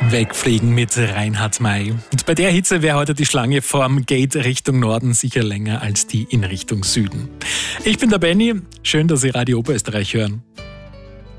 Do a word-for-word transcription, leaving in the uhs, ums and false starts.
Wegfliegen mit Reinhard May. Und bei der Hitze wäre heute die Schlange vorm Gate Richtung Norden sicher länger als die in Richtung Süden. Ich bin der Benny. Schön, dass Sie Radio Oberösterreich hören.